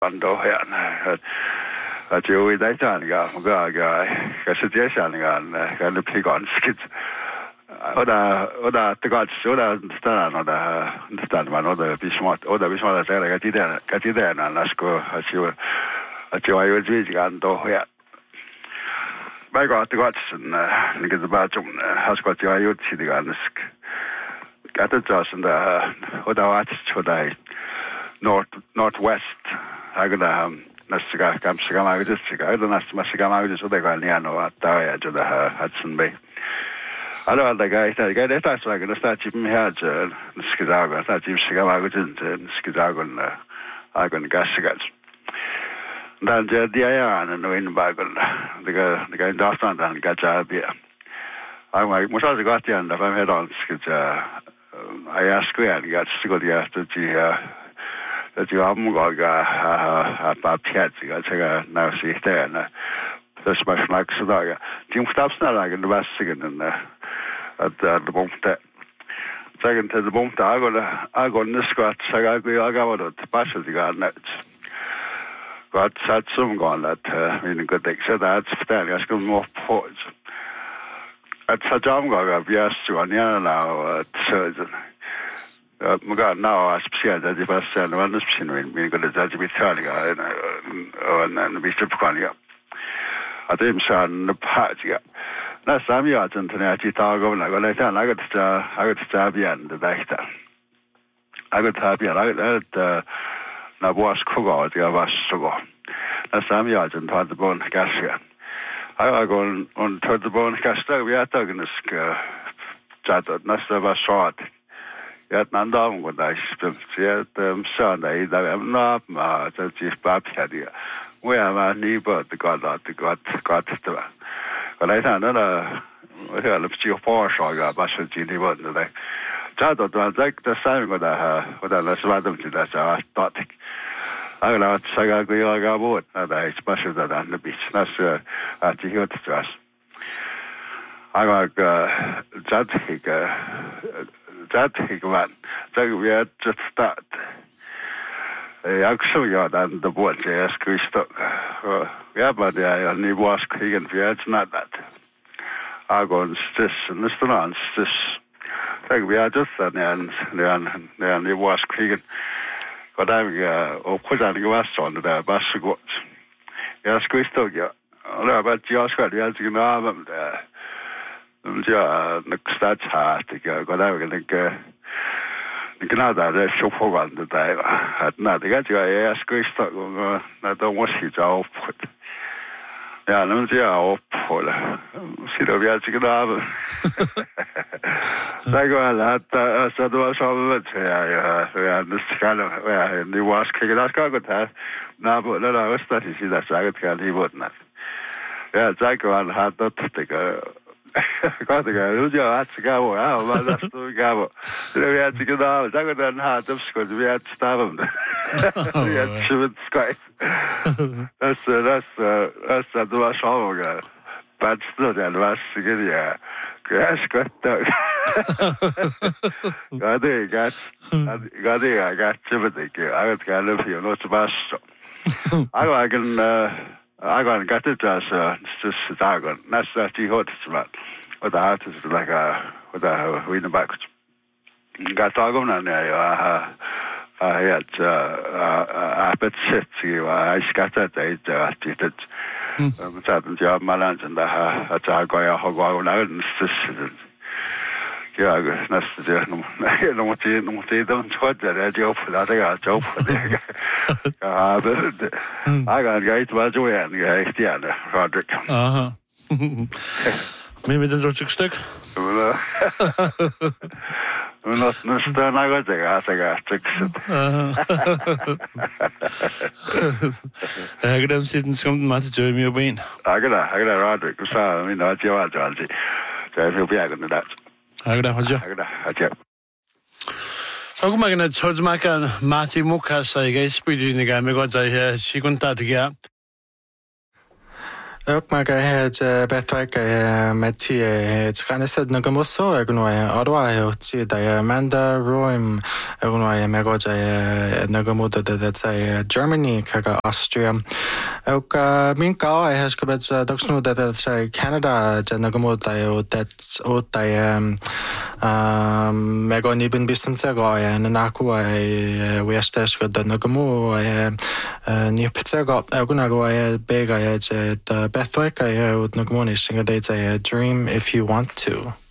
Ando här. Att jag vet inte aniga, kanske det är aniga, kan det bli ganska. Oda tegats, oda stan man, oda bismat att det är nasko, att jag är ju ando här. Men jag tegats, det bara som har jag ju till gansk. Att det är sån där, oda northwest, agda nästa ganska mycket det nästa mycket så det kan jag nog att ta jag det Hudson Bay. Alla det är så att det står typ med här ska jag så typ ska jag gå till ska jag gå gasgas. Dan det är en in bagel. Det kan dastan dan gajabi. Jag måste gå till ända för mig då ska jag ska jag ska det att jag har bara pjättiga så när sig där det smash max så där. De stapsna det var sigen att det bombte. Sagen till det bombte agon skott så jag gav det passar det garnet. Vad satt som garnet min god så där förstår jag ska må på. Att så jam gav jag så när så Muga now speciellt att det var så när man speciellt min god det blir taliga och vi köper kan ja. Att det är så en paja. När samma att den här titaga och något där något där igen det där. Jag tar bien att när vars koga det var så gå. När samma att den hade på en gaska. Jag går och tar det på en gaska vi att jag ska chatta nästa var så jag nandam och där spelar så där där na så typ papia. Och jag var nybörd gott det var. Och det är och jag löpte ju på så jag bara så till nybörd det. Chatta då det samma där och där så var det där så att jag la att säga gå jag gav bort när det är speciellt där den business att jag hört det. Jag var jag var så vi att start. Jag såg ju att det var det jag skulle stå. Jag bara det ni var krigen för jag snart att. Jag går nästan så vi att just när ni var krigen. Och där och på den var sån där bara så gott. Jag skulle stå ja. Och det var jag skulle jag tycker nog det. Ja, nästa chat jag går där det Kanada det så pågående där att när det jag skulle stå och när de måste jag upp. Ja, nu ska jag upp på det. Så då jag tycker det. Det går att så då så vet jag det ska jag ni var skriva det ska gå där. När på det där så det är så att jag det bort när. Ja, jag går att det Gott jag att ska och vad det står gav. Det vet jag inte då. Jag går den här då ska vi att stavum. Jag skulle ska. Det var så jag. Bäst det var sig ja. Gräs gott. Gade jag vet inte. Jag kan det för något bäst. Jag kan got it as just dagen. Nästa till hotsman. Och där är det lägga och där vi inne bak. Gatagon när jag helt öppet sätt ju jag skattat det att det så att jag malansen där att jag går och nästan jag nästan det något de trodde det jag på det jag jobb det ja det jag gett vad du är jag stjärna Roderick aha men med den styck men nästan något jag tycker jag glömde sitta som Matte Jeremy och Ben jag Roderick så min att jag alltid så jag får jag det Agda. Aku magana chojmakan Mati Mukha saiga spidiniga me go jai sigunta diga Maga head Bethwaika Meti Tkanisad Nagamoso, Agunway, Ottawa, Tia Amanda Roim, Agunway, Megoja Nagamuda, that's a Germany, Kaga Austria. Oka Minka has Kabets Doxnu, that's a Canada, Nagamuda, that's Otai Megon Ibn Bistamsego, and Nakua, Westash, the Nagamu, New Pizzago, Agunago, Bega, Bethwick, I would Nagmonish sing a date a dream if you want to.